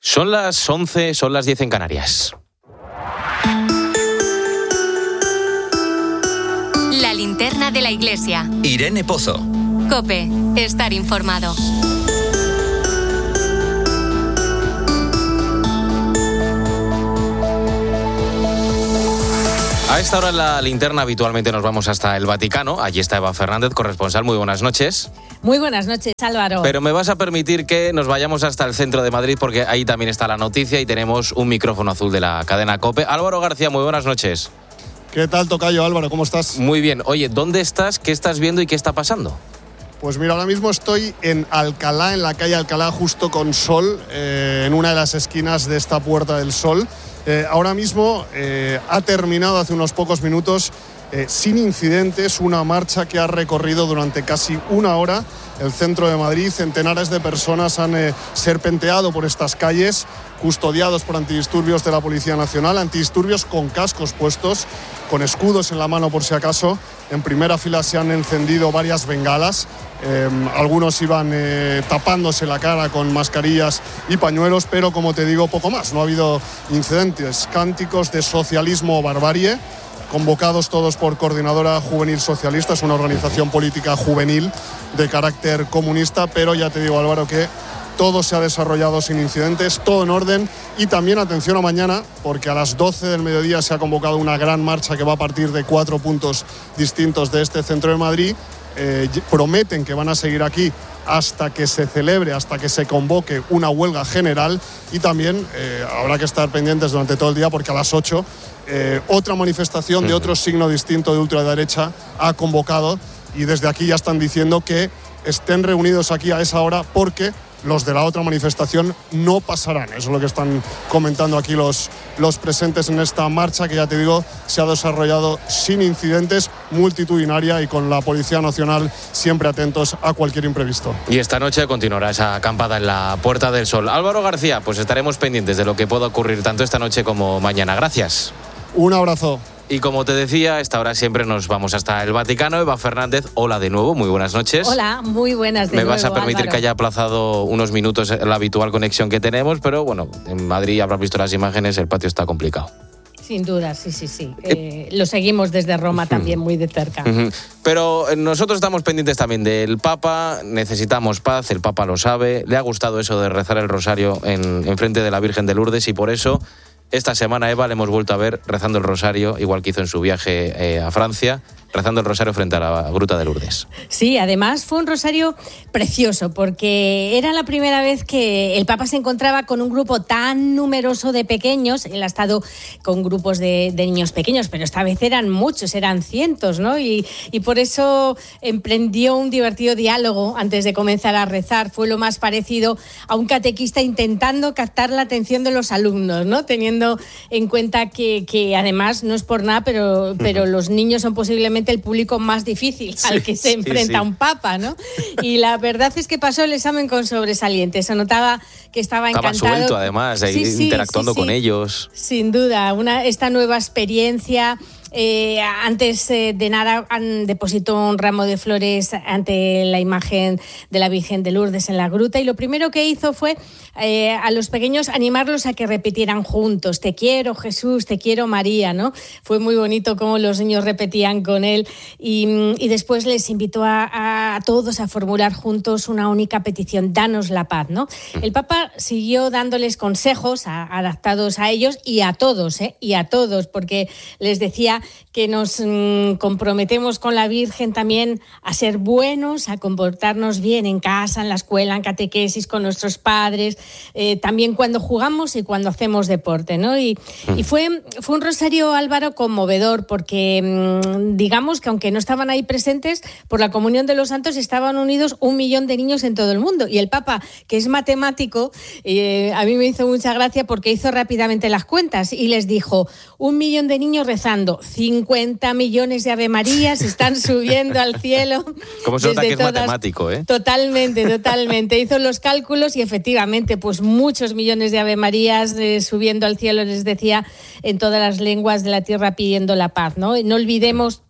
Son las 11, son las 10 en Canarias. La linterna de la iglesia. Irene Pozo. COPE, estar informado. A esta hora en la linterna habitualmente nos vamos hasta el Vaticano. Allí está Eva Fernández, corresponsal. Muy buenas noches. Muy buenas noches, Álvaro. Pero me vas a permitir que nos vayamos hasta el centro de Madrid porque ahí también está la noticia y tenemos un micrófono azul de la cadena COPE. Álvaro García, muy buenas noches. ¿Qué tal, tocayo Álvaro? ¿Cómo estás? Muy bien. Oye, ¿dónde estás? ¿Qué estás viendo y qué está pasando? Pues mira, ahora mismo estoy en Alcalá, en la calle Alcalá, justo con Sol, en una de las esquinas de esta Puerta del Sol. Ahora mismo ha terminado hace unos pocos minutos sin incidentes una marcha que ha recorrido durante casi una hora el centro de Madrid. Centenares de personas han serpenteado por estas calles, custodiados por antidisturbios de la Policía Nacional, antidisturbios con cascos puestos, con escudos en la mano por si acaso. En primera fila se han encendido varias bengalas. Algunos iban tapándose la cara con mascarillas y pañuelos, pero como te digo, poco más. No ha habido incidentes. Cánticos de socialismo o barbarie, convocados todos por Coordinadora Juvenil Socialista, es una organización política juvenil de carácter comunista, pero ya te digo, Álvaro, que todo se ha desarrollado sin incidentes, todo en orden. Y también atención a mañana, porque a las 12 del mediodía se ha convocado una gran marcha que va a partir de 4 puntos distintos de este centro de Madrid. Prometen que van a seguir aquí hasta que se celebre, hasta que se convoque una huelga general. Y también habrá que estar pendientes durante todo el día porque a las 8 otra manifestación de otro signo distinto de ultraderecha ha convocado, y desde aquí ya están diciendo que estén reunidos aquí a esa hora porque los de la otra manifestación no pasarán. Eso es lo que están comentando aquí los presentes en esta marcha, que ya te digo, se ha desarrollado sin incidentes, multitudinaria y con la Policía Nacional siempre atentos a cualquier imprevisto. Y esta noche continuará esa acampada en la Puerta del Sol. Álvaro García, pues estaremos pendientes de lo que pueda ocurrir tanto esta noche como mañana. Gracias. Un abrazo. Y como te decía, a esta hora siempre nos vamos hasta el Vaticano. Eva Fernández, hola de nuevo, muy buenas noches. Hola, muy buenas de nuevo, Me vas a permitir, Álvaro, que haya aplazado unos minutos la habitual conexión que tenemos, pero bueno, en Madrid habrás visto las imágenes, el patio está complicado. Sin duda, sí. Lo seguimos desde Roma también muy de cerca. Pero nosotros estamos pendientes también del Papa, necesitamos paz, el Papa lo sabe, le ha gustado eso de rezar el rosario en frente de la Virgen de Lourdes, y por eso esta semana, Eva, le hemos vuelto a ver rezando el rosario, igual que hizo en su viaje a Francia, rezando el rosario frente a la Gruta de Lourdes. Sí, además fue un rosario precioso, porque era la primera vez que el Papa se encontraba con un grupo tan numeroso de pequeños. Él ha estado con grupos de niños pequeños, pero esta vez eran muchos, eran cientos, ¿no? Y por eso emprendió un divertido diálogo antes de comenzar a rezar. Fue lo más parecido a un catequista intentando captar la atención de los alumnos, ¿no? Teniendo en cuenta que además, no es por nada, pero los niños son posiblemente el público más difícil al que se enfrenta un papa, ¿no? Y la verdad es que pasó el examen con sobresaliente. Se notaba que estaba encantado. Estaba suelto, además, interactuando con ellos. Sin duda, esta nueva experiencia. Antes de nada han depositado un ramo de flores ante la imagen de la Virgen de Lourdes en la gruta, y lo primero que hizo fue a los pequeños animarlos a que repitieran juntos: te quiero Jesús, te quiero María, ¿no? Fue muy bonito cómo los niños repetían con él, y después les invitó a todos a formular juntos una única petición: danos la paz, ¿no? El Papa siguió dándoles consejos adaptados a ellos y a todos, porque les decía que nos comprometemos con la Virgen también a ser buenos, a comportarnos bien en casa, en la escuela, en catequesis, con nuestros padres, también cuando jugamos y cuando hacemos deporte, ¿no? Y fue un rosario, Álvaro, conmovedor, porque digamos que aunque no estaban ahí presentes, por la comunión de los santos estaban unidos 1 millón de niños en todo el mundo. Y el Papa, que es matemático, a mí me hizo mucha gracia porque hizo rápidamente las cuentas y les dijo: 1 millón de niños rezando, 50 millones de Ave Marías están subiendo al cielo. ¿Cómo se nota que es matemático, eh? Totalmente. Hizo los cálculos y efectivamente, pues muchos millones de Ave Marías subiendo al cielo, les decía, en todas las lenguas de la tierra pidiendo la paz, ¿no? No olvidemos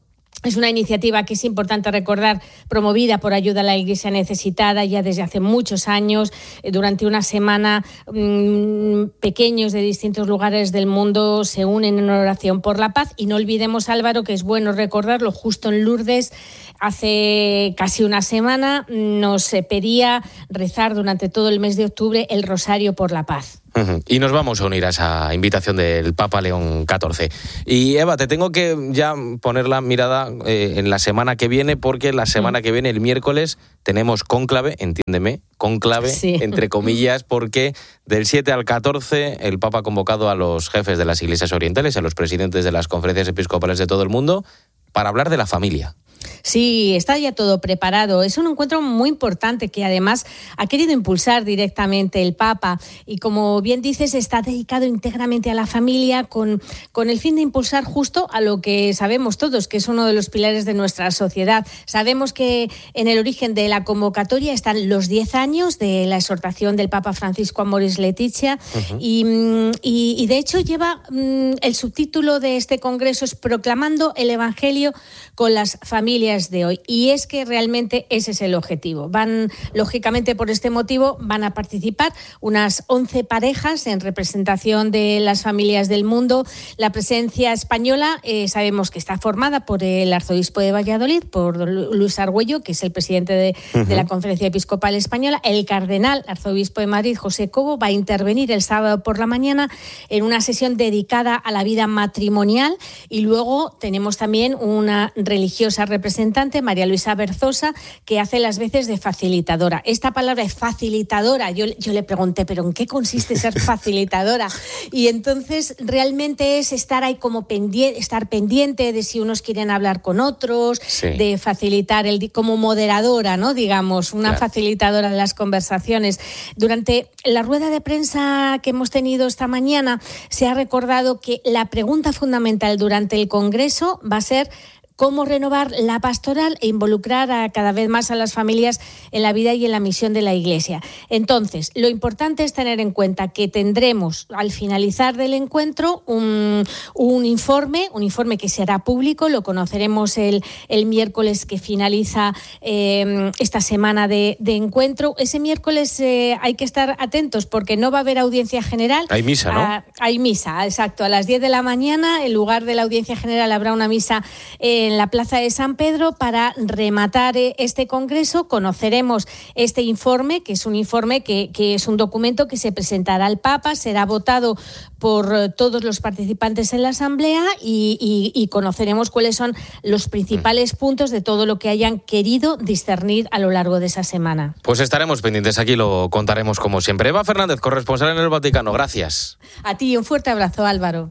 Es una iniciativa que es importante recordar, promovida por Ayuda a la Iglesia Necesitada ya desde hace muchos años. Durante una semana, pequeños de distintos lugares del mundo se unen en oración por la paz. Y no olvidemos, Álvaro, que es bueno recordarlo, justo en Lourdes, hace casi una semana, nos pedía rezar durante todo el mes de octubre el Rosario por la Paz. Y nos vamos a unir a esa invitación del Papa León XIV. Y Eva, te tengo que ya poner la mirada en la semana que viene, porque la semana que viene, el miércoles, tenemos cónclave, entiéndeme, cónclave, sí, entre comillas, porque del 7 al 14 el Papa ha convocado a los jefes de las iglesias orientales, a los presidentes de las conferencias episcopales de todo el mundo, para hablar de la familia. Sí, está ya todo preparado. Es un encuentro muy importante que además ha querido impulsar directamente el Papa y, como bien dices, está dedicado íntegramente a la familia con el fin de impulsar justo a lo que sabemos todos, que es uno de los pilares de nuestra sociedad. Sabemos que en el origen de la convocatoria están los 10 años de la exhortación del Papa Francisco Amoris Laetitia y de hecho lleva el subtítulo de este congreso es Proclamando el Evangelio con las familias de hoy. Y es que realmente ese es el objetivo. Lógicamente, por este motivo, van a participar unas 11 parejas en representación de las familias del mundo. La presencia española sabemos que está formada por el arzobispo de Valladolid, por Luis Argüello, que es el presidente de la Conferencia Episcopal Española. El cardenal arzobispo de Madrid, José Cobo, va a intervenir el sábado por la mañana en una sesión dedicada a la vida matrimonial. Y luego tenemos también una religiosa representante, María Luisa Berzosa, que hace las veces de facilitadora. Esta palabra es facilitadora. Yo le pregunté, ¿pero en qué consiste ser facilitadora? Y entonces realmente es estar ahí como estar pendiente de si unos quieren hablar con otros, sí, de facilitar como moderadora, ¿no? Digamos, una facilitadora de las conversaciones. Durante la rueda de prensa que hemos tenido esta mañana, se ha recordado que la pregunta fundamental durante el Congreso va a ser cómo renovar la pastoral e involucrar cada vez más a las familias en la vida y en la misión de la Iglesia. Entonces, lo importante es tener en cuenta que tendremos al finalizar del encuentro un informe que será público, lo conoceremos el miércoles que finaliza esta semana de encuentro. Ese miércoles hay que estar atentos porque no va a haber audiencia general. Hay misa, ¿no? Hay misa, exacto. A las 10 de la mañana, en lugar de la audiencia general, habrá una misa en la Plaza de San Pedro para rematar este congreso. Conoceremos este informe, que es un informe que es un documento que se presentará al Papa, será votado por todos los participantes en la Asamblea y conoceremos cuáles son los principales puntos de todo lo que hayan querido discernir a lo largo de esa semana. Pues estaremos pendientes, aquí lo contaremos como siempre. Eva Fernández, corresponsal en el Vaticano, gracias. A ti, un fuerte abrazo, Álvaro.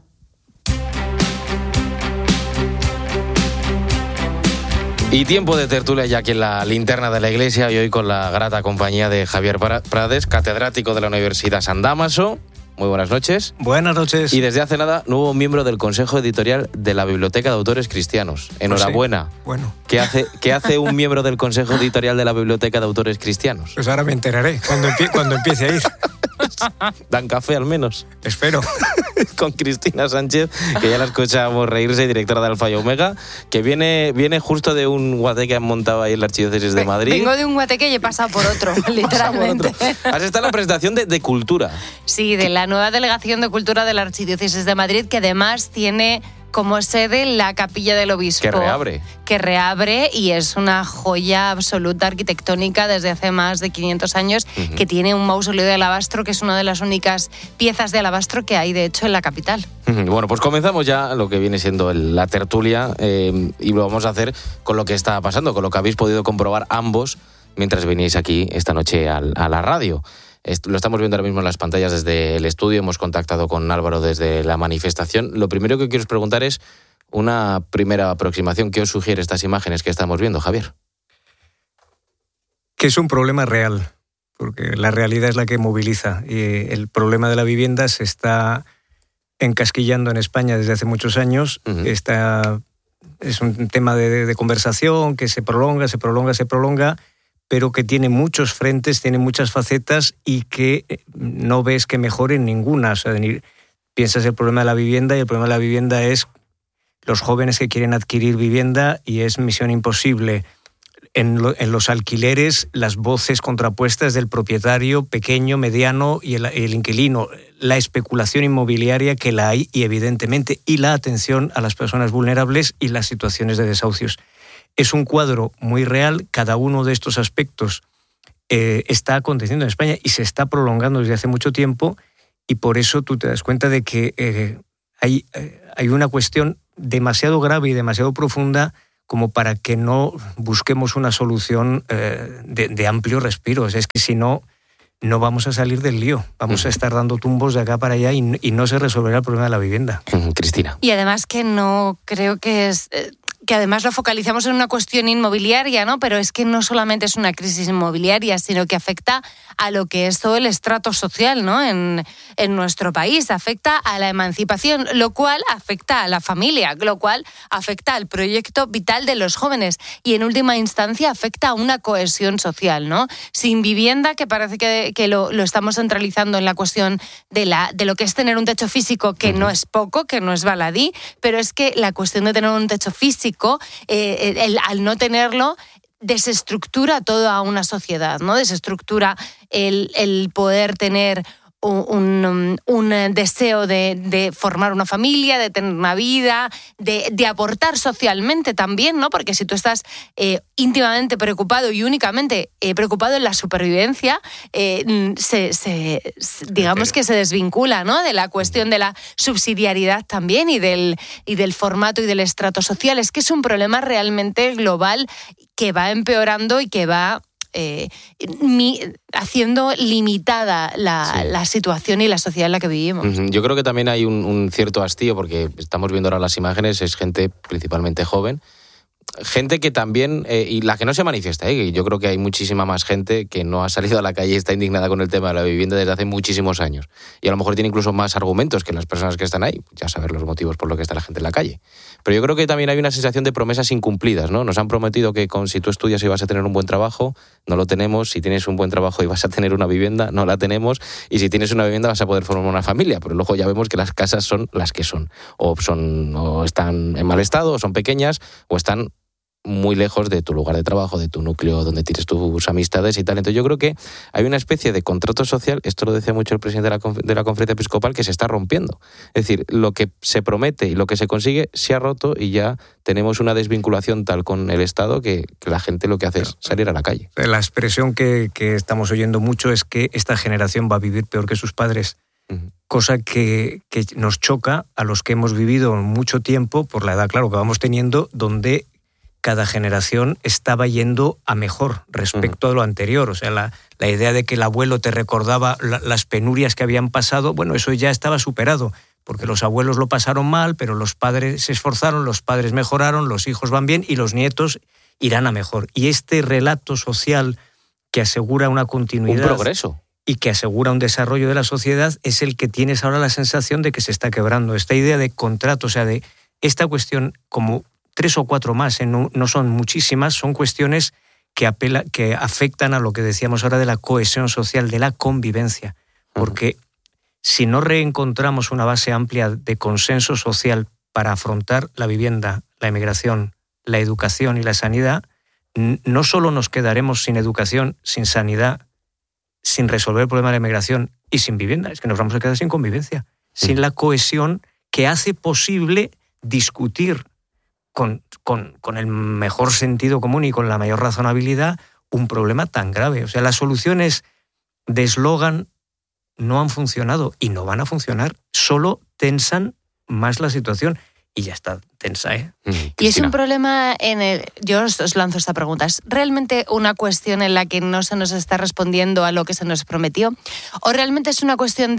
Y tiempo de tertulia ya aquí en la linterna de la Iglesia, y hoy con la grata compañía de Javier Prades, catedrático de la Universidad San Dámaso. Muy buenas noches. Buenas noches. Y desde hace nada, nuevo miembro del Consejo Editorial de la Biblioteca de Autores Cristianos. Enhorabuena. Pues sí. Bueno. ¿Qué hace un miembro del Consejo Editorial de la Biblioteca de Autores Cristianos? Pues ahora me enteraré cuando empiece a ir. ¿Dan café al menos? Espero. Con Cristina Sánchez, que ya la escuchamos reírse, directora de Alfa y Omega, que viene justo de un guateque que han montado ahí en la Archidiócesis de Madrid. Vengo de un guateque y he pasado por otro, literalmente. Has estado en la presentación de Cultura. Sí, de la nueva Delegación de Cultura de la Archidiócesis de Madrid, que además tiene como sede la Capilla del Obispo. Que reabre y es una joya absoluta arquitectónica desde hace más de 500 años, que tiene un mausoleo de alabastro, que es una de las únicas piezas de alabastro que hay, de hecho, en la capital. Bueno, pues comenzamos ya lo que viene siendo la tertulia y lo vamos a hacer con lo que está pasando, con lo que habéis podido comprobar ambos mientras veníais aquí esta noche a la radio. Lo estamos viendo ahora mismo en las pantallas desde el estudio, hemos contactado con Álvaro desde la manifestación. Lo primero que quiero preguntar es una primera aproximación. ¿Qué os sugiere estas imágenes que estamos viendo, Javier? Que es un problema real, porque la realidad es la que moviliza. Y el problema de la vivienda se está encasquillando en España desde hace muchos años. Es un tema de conversación que se prolonga, pero que tiene muchos frentes, tiene muchas facetas y que no ves que mejore ninguna. O sea, piensas el problema de la vivienda y el problema de la vivienda es los jóvenes que quieren adquirir vivienda y es misión imposible. En los alquileres, las voces contrapuestas del propietario pequeño, mediano y el inquilino, la especulación inmobiliaria que la hay y evidentemente, y la atención a las personas vulnerables y las situaciones de desahucios. Es un cuadro muy real, cada uno de estos aspectos está aconteciendo en España y se está prolongando desde hace mucho tiempo y por eso tú te das cuenta de que hay una cuestión demasiado grave y demasiado profunda como para que no busquemos una solución de amplio respiro. Es que si no, no vamos a salir del lío. Vamos a estar dando tumbos de acá para allá y no se resolverá el problema de la vivienda. Cristina. Y además que no creo que es... que además lo focalizamos en una cuestión inmobiliaria, ¿no? Pero es que no solamente es una crisis inmobiliaria, sino que afecta a lo que es todo el estrato social, ¿no? En nuestro país. Afecta a la emancipación, lo cual afecta a la familia, lo cual afecta al proyecto vital de los jóvenes y en última instancia afecta a una cohesión social, ¿no? Sin vivienda, que parece que lo estamos centralizando en la cuestión de lo que es tener un techo físico, que no es poco, que no es baladí, pero es que la cuestión de tener un techo físico, al no tenerlo, desestructura toda una sociedad, ¿no? Desestructura el poder tener un deseo de formar una familia, de tener una vida, de aportar socialmente también, ¿no? Porque si tú estás íntimamente preocupado y únicamente preocupado en la supervivencia, digamos que se desvincula, ¿no? De la cuestión de la subsidiariedad también y del formato y del estrato social. Es que es un problema realmente global que va empeorando y que va haciendo limitada la situación y la sociedad en la que vivimos. Yo creo que también hay un cierto hastío, porque estamos viendo ahora las imágenes, es gente principalmente joven, gente que también, y la que no se manifiesta, yo creo que hay muchísima más gente que no ha salido a la calle y está indignada con el tema de la vivienda desde hace muchísimos años. Y a lo mejor tiene incluso más argumentos que las personas que están ahí, ya saber los motivos por los que está la gente en la calle. Pero yo creo que también hay una sensación de promesas incumplidas, ¿no? Nos han prometido que si tú estudias y vas a tener un buen trabajo, no lo tenemos. Si tienes un buen trabajo y vas a tener una vivienda, no la tenemos. Y si tienes una vivienda vas a poder formar una familia. Pero luego ya vemos que las casas son las que son. O están en mal estado, o son pequeñas, o están muy lejos de tu lugar de trabajo, de tu núcleo donde tienes tus amistades y tal. Entonces yo creo que hay una especie de contrato social, esto lo decía mucho el presidente de la conferencia episcopal, que se está rompiendo. Es decir, lo que se promete y lo que se consigue se ha roto y ya tenemos una desvinculación tal con el Estado que la gente lo que hace es salir a la calle. La expresión que estamos oyendo mucho es que esta generación va a vivir peor que sus padres. Cosa que nos choca a los que hemos vivido mucho tiempo por la edad, claro, que vamos teniendo, donde cada generación estaba yendo a mejor respecto a lo anterior. O sea, la idea de que el abuelo te recordaba las penurias que habían pasado, bueno, eso ya estaba superado, porque los abuelos lo pasaron mal, pero los padres se esforzaron, los padres mejoraron, los hijos van bien y los nietos irán a mejor. Y este relato social que asegura una continuidad, un progreso, y que asegura un desarrollo de la sociedad, es el que tienes ahora la sensación de que se está quebrando. Esta idea de contrato, o sea, de esta cuestión, como 3 o 4 más, no son muchísimas, son cuestiones que afectan a lo que decíamos ahora de la cohesión social, de la convivencia. Porque si no reencontramos una base amplia de consenso social para afrontar la vivienda, la emigración, la educación y la sanidad, no solo nos quedaremos sin educación, sin sanidad, sin resolver el problema de la emigración y sin vivienda, es que nos vamos a quedar sin convivencia, sin la cohesión que hace posible discutir con el mejor sentido común y con la mayor razonabilidad un problema tan grave. O sea, las soluciones de eslogan no han funcionado y no van a funcionar. Solo tensan más la situación. Y ya está tensa, ¿eh? Y es un problema yo os lanzo esta pregunta. ¿Es realmente una cuestión en la que no se nos está respondiendo a lo que se nos prometió? ¿O realmente es una cuestión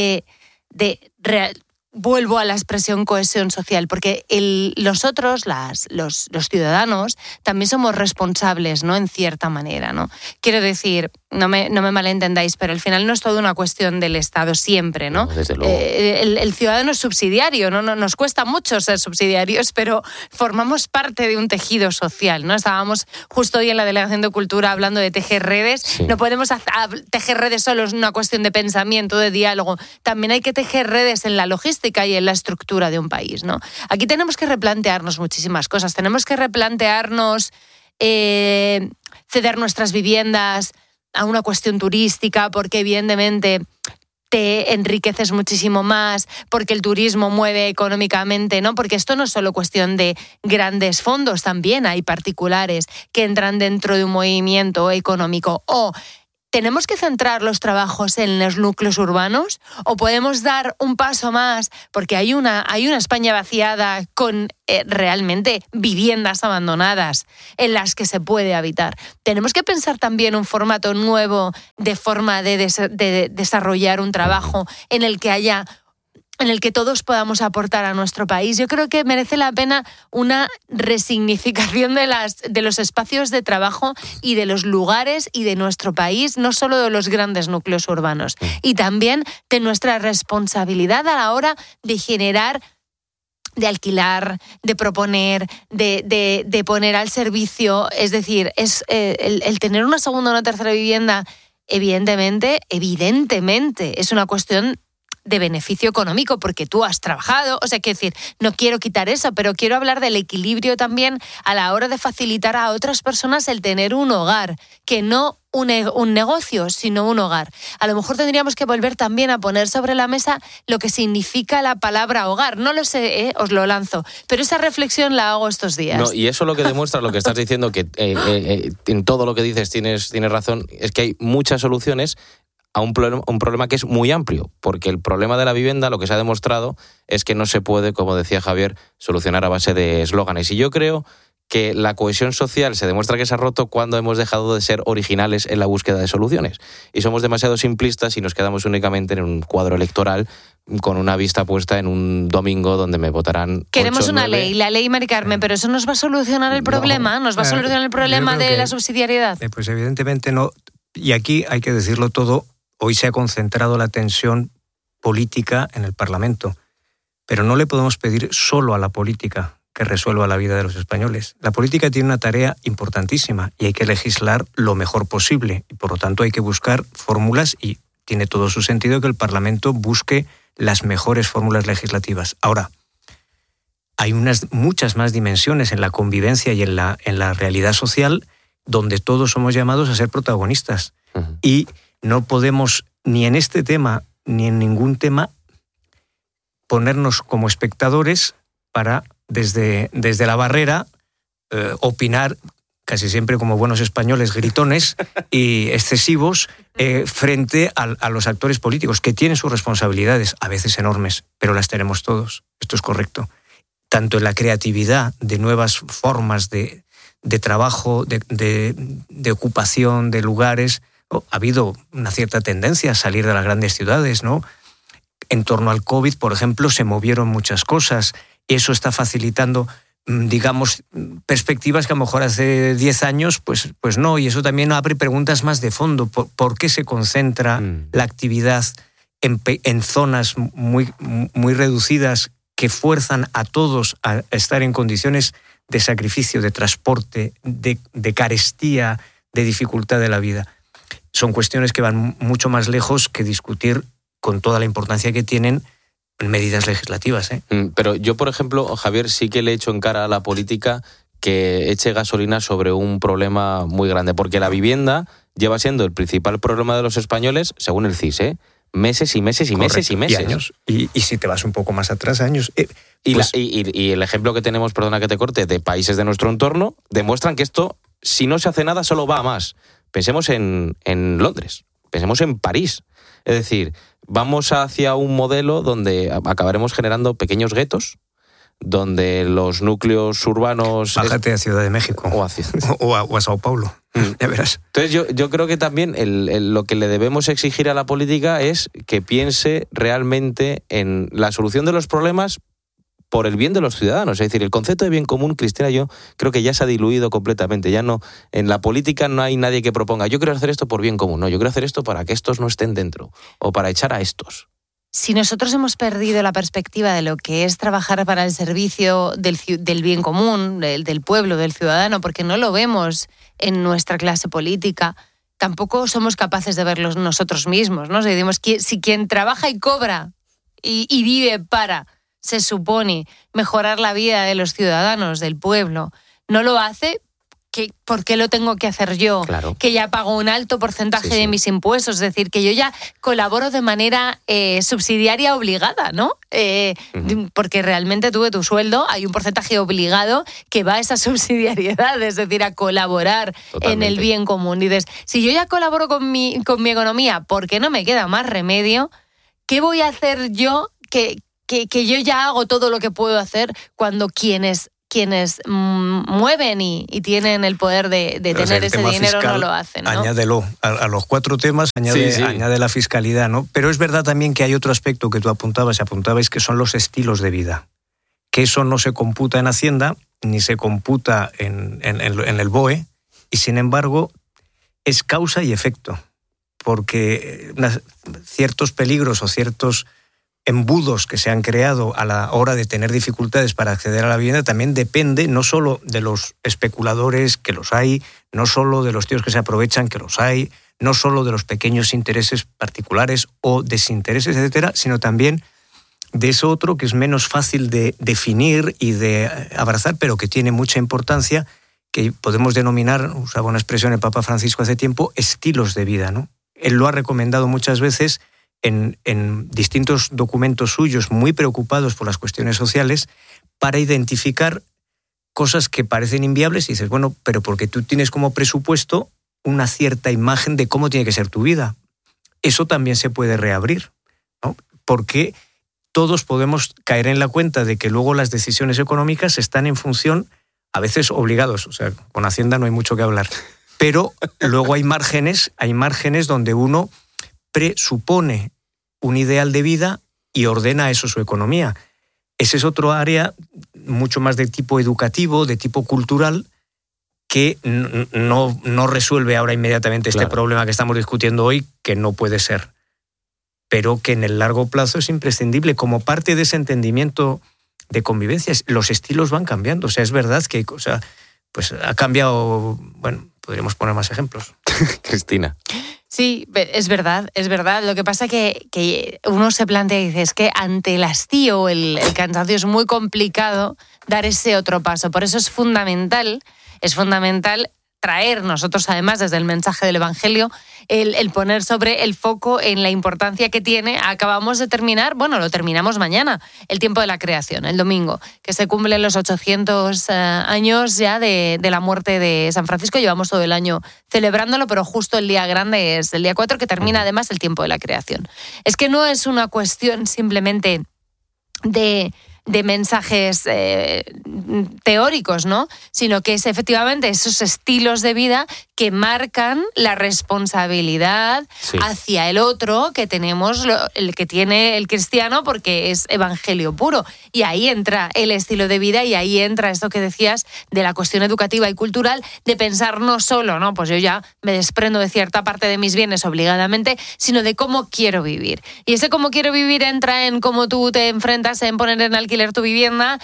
vuelvo a la expresión cohesión social, porque nosotros, los ciudadanos, también somos responsables, ¿no? En cierta manera, ¿no? Quiero decir, no me malentendáis, pero al final no es todo una cuestión del Estado siempre, ¿no? Desde luego. El ciudadano es subsidiario, ¿no? Nos cuesta mucho ser subsidiarios, pero formamos parte de un tejido social, ¿no? Estábamos justo hoy en la Delegación de Cultura hablando de tejer redes. Sí. No podemos tejer redes solo, es una cuestión de pensamiento, de diálogo. También hay que tejer redes en la logística y en la estructura de un país, ¿no? Aquí tenemos que replantearnos muchísimas cosas. Tenemos que replantearnos ceder nuestras viviendas a una cuestión turística, porque evidentemente te enriqueces muchísimo más, porque el turismo mueve económicamente, ¿no? Porque esto no es solo cuestión de grandes fondos, también hay particulares que entran dentro de un movimiento económico. O ¿tenemos que centrar los trabajos en los núcleos urbanos o podemos dar un paso más? Porque hay una España vaciada con realmente viviendas abandonadas en las que se puede habitar. Tenemos que pensar también un formato nuevo de forma de desarrollar un trabajo en el que todos podamos aportar a nuestro país. Yo creo que merece la pena una resignificación de los espacios de trabajo y de los lugares y de nuestro país, no solo de los grandes núcleos urbanos, y también de nuestra responsabilidad a la hora de generar, de alquilar, de proponer, de poner al servicio. Es decir, es el tener una segunda o una tercera vivienda, evidentemente, es una cuestión de beneficio económico, porque tú has trabajado, o sea, quiero decir, no quiero quitar eso, pero quiero hablar del equilibrio también a la hora de facilitar a otras personas el tener un hogar, que no un negocio, sino un hogar. A lo mejor tendríamos que volver también a poner sobre la mesa lo que significa la palabra hogar. No lo sé, os lo lanzo, pero esa reflexión la hago estos días. No, y eso lo que demuestra lo que estás diciendo, que en todo lo que dices tienes razón, es que hay muchas soluciones a un problema que es muy amplio, porque el problema de la vivienda, lo que se ha demostrado, es que no se puede, como decía Javier, solucionar a base de eslóganes. Y yo creo que la cohesión social se demuestra que se ha roto cuando hemos dejado de ser originales en la búsqueda de soluciones. Y somos demasiado simplistas y nos quedamos únicamente en un cuadro electoral con una vista puesta en un domingo donde me votarán. Queremos 8, una 9. ley, la ley Mari Carmen, pero ¿eso nos va a solucionar el problema? ¿Nos va a solucionar el problema de la subsidiariedad? Pues evidentemente no. Y aquí hay que decirlo todo. Hoy se ha concentrado la tensión política en el Parlamento, pero no le podemos pedir solo a la política que resuelva la vida de los españoles. La política tiene una tarea importantísima y hay que legislar lo mejor posible. Y por lo tanto hay que buscar fórmulas y tiene todo su sentido que el Parlamento busque las mejores fórmulas legislativas. Ahora, hay muchas más dimensiones en la convivencia y en la realidad social donde todos somos llamados a ser protagonistas. Uh-huh. Y no podemos, ni en este tema, ni en ningún tema, ponernos como espectadores para, desde la barrera, opinar, casi siempre como buenos españoles, gritones y excesivos, frente a los actores políticos, que tienen sus responsabilidades, a veces enormes, pero las tenemos todos. Esto es correcto. Tanto en la creatividad de nuevas formas de trabajo, de ocupación, de lugares. Ha habido una cierta tendencia a salir de las grandes ciudades, ¿no? En torno al COVID, por ejemplo, se movieron muchas cosas. Eso está facilitando, digamos, perspectivas que a lo mejor hace 10 años, pues no. Y eso también abre preguntas más de fondo. ¿Por qué se concentra la actividad en zonas muy, muy reducidas que fuerzan a todos a estar en condiciones de sacrificio, de transporte, de carestía, de dificultad de la vida? Son cuestiones que van mucho más lejos que discutir con toda la importancia que tienen medidas legislativas. Pero yo, por ejemplo, Javier, sí que le echo en cara a la política que eche gasolina sobre un problema muy grande, porque la vivienda lleva siendo el principal problema de los españoles, según el CIS, meses y meses y Correcto, meses y meses. Y años. Y si te vas un poco más atrás, años. Y el ejemplo que tenemos, perdona que te corte, de países de nuestro entorno, demuestran que esto, si no se hace nada, solo va a más. Pensemos en Londres, pensemos en París. Es decir, vamos hacia un modelo donde acabaremos generando pequeños guetos, donde los núcleos urbanos... Bájate a Ciudad de México o a Sao Paulo, ya verás. Entonces yo creo que también lo que le debemos exigir a la política es que piense realmente en la solución de los problemas por el bien de los ciudadanos. Es decir, el concepto de bien común, Cristina, yo creo que ya se ha diluido completamente. Ya no, en la política no hay nadie que proponga, yo quiero hacer esto por bien común. No, yo quiero hacer esto para que estos no estén dentro o para echar a estos. Si nosotros hemos perdido la perspectiva de lo que es trabajar para el servicio del bien común, del pueblo, del ciudadano, porque no lo vemos en nuestra clase política, tampoco somos capaces de verlo nosotros mismos, ¿no? Si quien trabaja y cobra y vive para, se supone, mejorar la vida de los ciudadanos, del pueblo, no lo hace, ¿por qué lo tengo que hacer yo? Claro. Que ya pago un alto porcentaje de mis impuestos, es decir, que yo ya colaboro de manera subsidiaria obligada, ¿no? Porque realmente tú de tu sueldo hay un porcentaje obligado que va a esa subsidiariedad, es decir, a colaborar en el bien común. Y dices, si yo ya colaboro con mi economía porque no me queda más remedio, ¿qué voy a hacer yo que yo ya hago todo lo que puedo hacer cuando quienes mueven y tienen el poder de tener ese dinero fiscal, no lo hacen, ¿no? Añádelo a los 4 temas, añade la fiscalidad, ¿no? Pero es verdad también que hay otro aspecto que tú apuntabais, que son los estilos de vida. Que eso no se computa en Hacienda, ni se computa en el BOE, y sin embargo es causa y efecto. Porque ciertos peligros o ciertos embudos que se han creado a la hora de tener dificultades para acceder a la vivienda también depende no solo de los especuladores, que los hay, no solo de los tíos que se aprovechan, que los hay, no solo de los pequeños intereses particulares o desintereses, etcétera, sino también de eso otro que es menos fácil de definir y de abrazar, pero que tiene mucha importancia, que podemos denominar, usaba una expresión el Papa Francisco hace tiempo, estilos de vida, ¿no? Él lo ha recomendado muchas veces en distintos documentos suyos, muy preocupados por las cuestiones sociales, para identificar cosas que parecen inviables y dices, bueno, pero porque tú tienes como presupuesto una cierta imagen de cómo tiene que ser tu vida. Eso también se puede reabrir, ¿no? Porque todos podemos caer en la cuenta de que luego las decisiones económicas están en función, a veces obligados, o sea, con Hacienda no hay mucho que hablar, pero luego hay márgenes donde uno presupone un ideal de vida y ordena eso su economía. Ese es otro área mucho más de tipo educativo, de tipo cultural, que no resuelve ahora inmediatamente este problema que estamos discutiendo hoy, que no puede ser, pero que en el largo plazo es imprescindible como parte de ese entendimiento de convivencia. Los estilos van cambiando, o sea, es verdad que pues ha cambiado, bueno, podríamos poner más ejemplos. Cristina. Sí, es verdad. Lo que pasa que uno se plantea y dice, es que ante el hastío, el cansancio, es muy complicado dar ese otro paso. Por eso es fundamental traer nosotros, además, desde el mensaje del Evangelio, el poner sobre el foco en la importancia que tiene. Acabamos de terminar, lo terminamos mañana, el tiempo de la creación, el domingo, que se cumplen los 800 años ya de la muerte de San Francisco. Llevamos todo el año celebrándolo, pero justo el día grande es el día 4, que termina además el tiempo de la creación. Es que no es una cuestión simplemente de mensajes teóricos, ¿no? Sino que es efectivamente esos estilos de vida que marcan la responsabilidad hacia el otro que tenemos, el que tiene el cristiano, porque es evangelio puro. Y ahí entra el estilo de vida y ahí entra esto que decías de la cuestión educativa y cultural, de pensar no solo, ¿no? Pues yo ya me desprendo de cierta parte de mis bienes obligadamente, sino de cómo quiero vivir. Y ese cómo quiero vivir entra en cómo tú te enfrentas en poner en alquiler tu vivienda,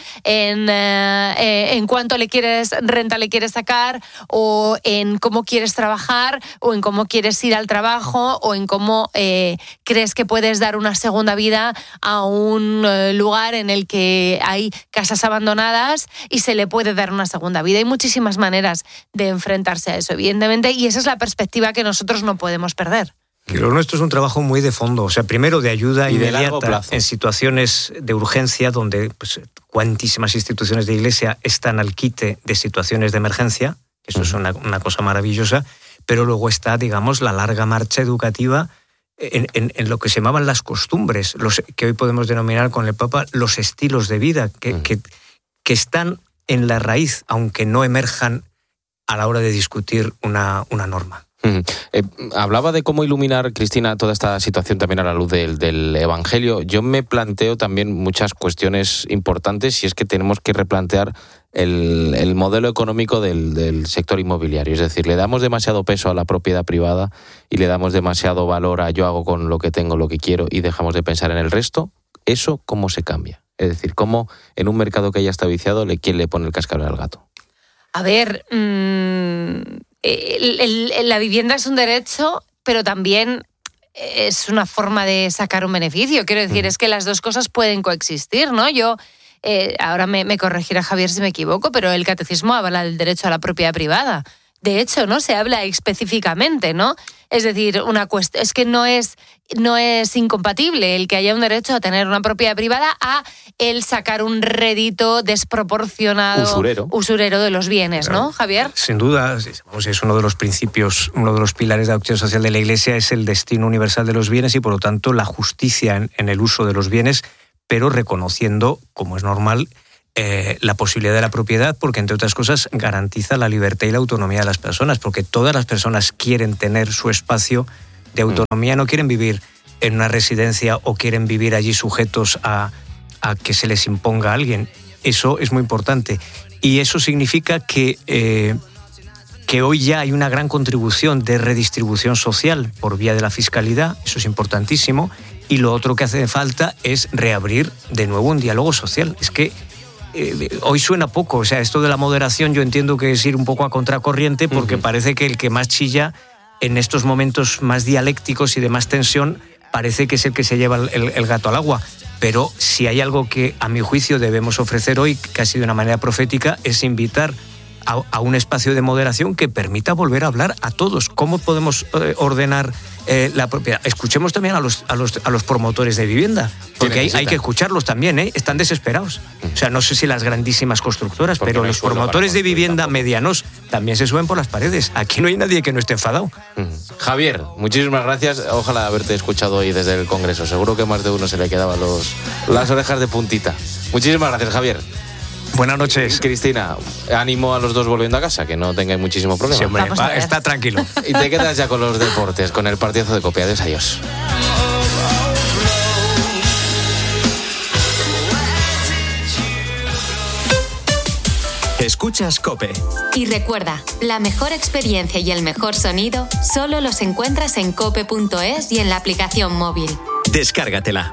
en cuánto renta le quieres sacar, o en cómo quieres trabajar, o en cómo quieres ir al trabajo, o en cómo crees que puedes dar una segunda vida a un lugar en el que hay casas abandonadas y se le puede dar una segunda vida. Hay muchísimas maneras de enfrentarse a eso, evidentemente, y esa es la perspectiva que nosotros no podemos perder. Que lo nuestro es un trabajo muy de fondo, o sea, primero de ayuda inmediata en situaciones de urgencia donde cuantísimas instituciones de Iglesia están al quite de situaciones de emergencia, eso es una cosa maravillosa, pero luego está, digamos, la larga marcha educativa en lo que se llamaban las costumbres, que hoy podemos denominar con el Papa los estilos de vida, que están en la raíz, aunque no emerjan a la hora de discutir una norma. Hablaba de cómo iluminar, Cristina, toda esta situación también a la luz del Evangelio. Yo me planteo también muchas cuestiones importantes, y es que tenemos que replantear el modelo económico del sector inmobiliario. Es decir, le damos demasiado peso a la propiedad privada y le damos demasiado valor a yo hago con lo que tengo lo que quiero y dejamos de pensar en el resto. ¿Eso cómo se cambia? Es decir, ¿cómo en un mercado que ya está viciado, quién le pone el cascabel al gato? A ver, la vivienda es un derecho, pero también es una forma de sacar un beneficio. Quiero decir, es que las dos cosas pueden coexistir, ¿no? Yo, ahora me corregirá Javier si me equivoco, pero el catecismo habla del derecho a la propiedad privada. De hecho, ¿no? Se habla específicamente, ¿no? Es decir, es que no es incompatible el que haya un derecho a tener una propiedad privada a el sacar un rédito desproporcionado, usurero de los bienes, ¿no, Javier? Sin duda, es uno de los principios, uno de los pilares de la doctrina social de la Iglesia, es el destino universal de los bienes y, por lo tanto, la justicia en el uso de los bienes, pero reconociendo, como es normal, la posibilidad de la propiedad, porque entre otras cosas garantiza la libertad y la autonomía de las personas, porque todas las personas quieren tener su espacio de autonomía, no quieren vivir en una residencia o quieren vivir allí sujetos a que se les imponga a alguien. Eso es muy importante. Y eso significa que hoy ya hay una gran contribución de redistribución social por vía de la fiscalidad, eso es importantísimo, y lo otro que hace falta es reabrir de nuevo un diálogo social. Es que hoy suena poco, o sea, esto de la moderación yo entiendo que es ir un poco a contracorriente, porque parece que el que más chilla en estos momentos más dialécticos y de más tensión parece que es el que se lleva el gato al agua. Pero si hay algo que a mi juicio debemos ofrecer hoy, casi de una manera profética, es invitar a un espacio de moderación que permita volver a hablar a todos. ¿Cómo podemos ordenar la propiedad? Escuchemos también a los promotores de vivienda, porque hay que escucharlos también, están desesperados. O sea, no sé si las grandísimas constructoras, pero los promotores de vivienda medianos también se suben por las paredes. Aquí no hay nadie que no esté enfadado. Javier, muchísimas gracias. Ojalá haberte escuchado hoy desde el Congreso. Seguro que más de uno se le quedaban las orejas de puntita. Muchísimas gracias, Javier. Buenas noches. Cristina, ánimo a los dos volviendo a casa, que no tengáis muchísimo problema. Sí, hombre, está tranquilo. Y te quedas ya con los deportes, con el partidazo de COPE. Adiós. Escuchas COPE. Y recuerda, la mejor experiencia y el mejor sonido solo los encuentras en cope.es y en la aplicación móvil. Descárgatela.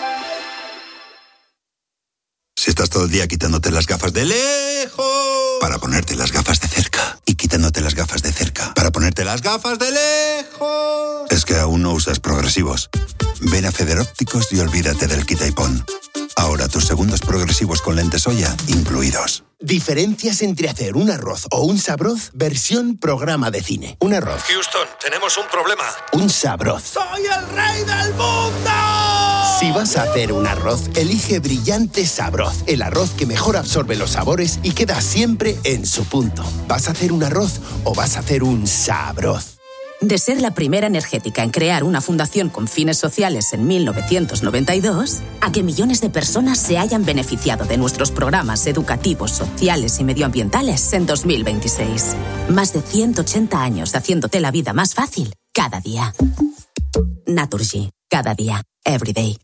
Si estás todo el día quitándote las gafas de lejos para ponerte las gafas de cerca y quitándote las gafas de cerca para ponerte las gafas de lejos, es que aún no usas progresivos. Ven a Federópticos y olvídate del quita y pon. Ahora tus segundos progresivos con lentes Oya incluidos. Diferencias entre hacer un arroz o un sabroz versión programa de cine. Un arroz. Houston, tenemos un problema. Un sabroz. ¡Soy el rey del mundo! Si vas a hacer un arroz, elige Brillante Sabroz. El arroz que mejor absorbe los sabores y queda siempre en su punto. ¿Vas a hacer un arroz o vas a hacer un sabroz? De ser la primera energética en crear una fundación con fines sociales en 1992, a que millones de personas se hayan beneficiado de nuestros programas educativos, sociales y medioambientales en 2026. Más de 180 años haciéndote la vida más fácil cada día. Naturgy. Cada día. Every day.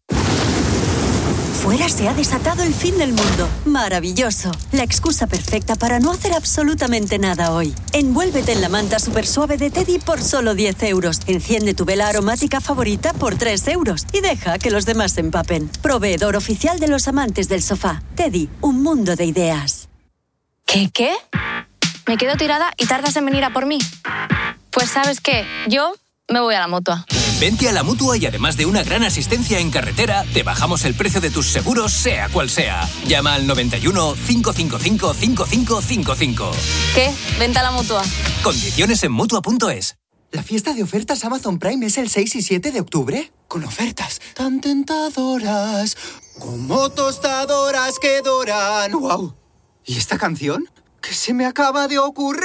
Fuera se ha desatado el fin del mundo. Maravilloso. La excusa perfecta para no hacer absolutamente nada hoy. Envuélvete en la manta super suave de Teddy por solo 10 euros. Enciende tu vela aromática favorita por 3 euros. Y deja que los demás se empapen. Proveedor oficial de los amantes del sofá. Teddy, un mundo de ideas. ¿Qué? Me quedo tirada y tardas en venir a por mí. Pues ¿sabes qué? Yo me voy a la Mutua. Vente a la Mutua y además de una gran asistencia en carretera, te bajamos el precio de tus seguros, sea cual sea. Llama al 91 555 5555. ¿Qué? Vente a la Mutua. Condiciones en Mutua.es. ¿La fiesta de ofertas Amazon Prime es el 6 y 7 de octubre? Con ofertas tan tentadoras, como tostadoras que doran. ¡Wow! ¿Y esta canción? ¿Qué se me acaba de ocurrir?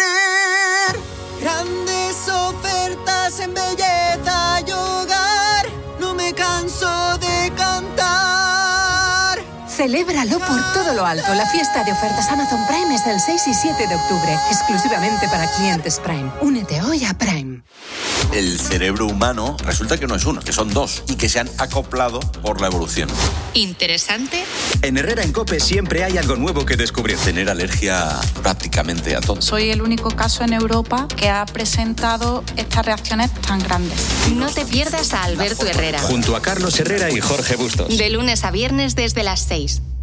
Grandes ofertas en belleza y hogar, no me canso de cantar. Celébralo por todo lo alto. La fiesta de ofertas Amazon Prime es el 6 y 7 de octubre, exclusivamente para clientes Prime. Únete hoy a Prime. El cerebro humano resulta que no es uno, que son dos y que se han acoplado por la evolución. ¿Interesante? En Herrera en COPE siempre hay algo nuevo que descubrir. Tener alergia prácticamente a todo. Soy el único caso en Europa que ha presentado estas reacciones tan grandes. No te pierdas a Alberto Herrera. Junto a Carlos Herrera y Jorge Bustos. De lunes a viernes desde las 6.